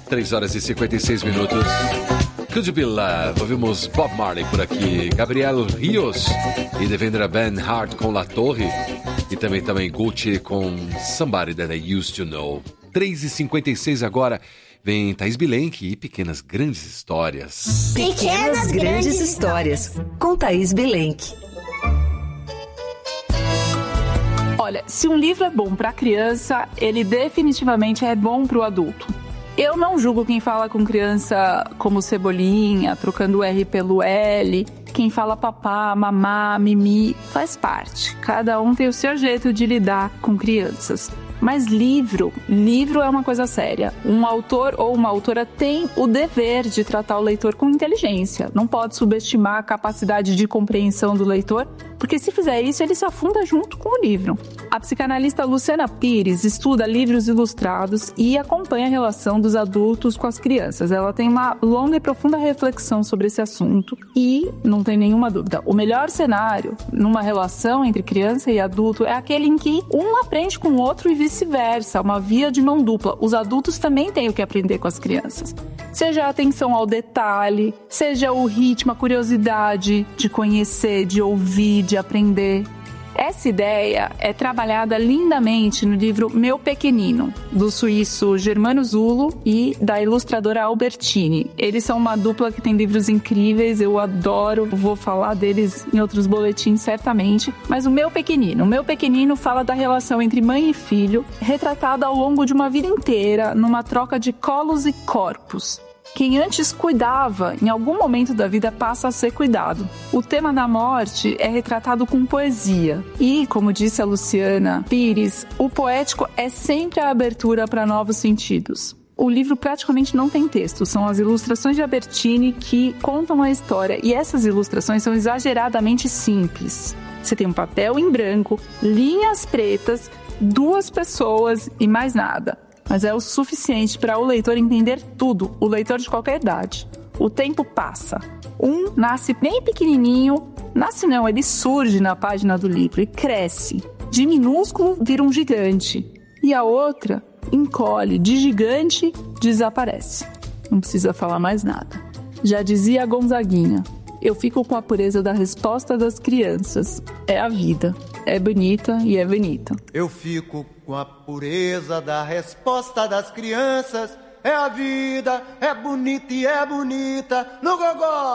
3 horas e 56 minutos. Could You Be Love? Ouvimos Bob Marley por aqui, Gabriel Rios e Devendra Banhart com La Torre e também Gucci com Somebody That I Used To Know. 3h56 agora, vem Thaís Bilenque e Pequenas Grandes Histórias. Pequenas Grandes Histórias, com Thaís Bilenque. Olha, se um livro é bom para criança, ele definitivamente é bom para o adulto. Eu não julgo quem fala com criança como Cebolinha, trocando o R pelo L, quem fala papá, mamá, mimi, faz parte. Cada um tem o seu jeito de lidar com crianças. Mas livro é uma coisa séria. Um autor ou uma autora tem o dever de tratar o leitor com inteligência. Não pode subestimar a capacidade de compreensão do leitor, porque se fizer isso, ele se afunda junto com o livro. A psicanalista Luciana Pires estuda livros ilustrados e acompanha a relação dos adultos com as crianças. Ela tem uma longa e profunda reflexão sobre esse assunto e, não tem nenhuma dúvida, o melhor cenário numa relação entre criança e adulto é aquele em que um aprende com o outro e vice-versa, uma via de mão dupla. Os adultos também têm o que aprender com as crianças. Seja a atenção ao detalhe, seja o ritmo, a curiosidade de conhecer, de ouvir, de aprender. Essa ideia é trabalhada lindamente no livro Meu Pequenino, do suíço Germano Zulo e da ilustradora Albertini. Eles são uma dupla que tem livros incríveis, eu adoro, vou falar deles em outros boletins certamente. Mas o Meu Pequenino fala da relação entre mãe e filho, retratada ao longo de uma vida inteira, numa troca de colos e corpos. Quem antes cuidava, em algum momento da vida passa a ser cuidado. O tema da morte é retratado com poesia. E, como disse a Luciana Pires, o poético é sempre a abertura para novos sentidos. O livro praticamente não tem texto, são as ilustrações de Albertini que contam a história. E essas ilustrações são exageradamente simples. Você tem um papel em branco, linhas pretas, 2 pessoas e mais nada. Mas é o suficiente para o leitor entender tudo, o leitor de qualquer idade. O tempo passa. Um nasce bem pequenininho, ele surge na página do livro e cresce. De minúsculo vira um gigante. E a outra encolhe, de gigante desaparece. Não precisa falar mais nada. Já dizia a Gonzaguinha, eu fico com a pureza da resposta das crianças. É a vida. É bonita e é bonita. Eu fico com a pureza da resposta das crianças. É a vida, é bonita e é bonita. No gogó!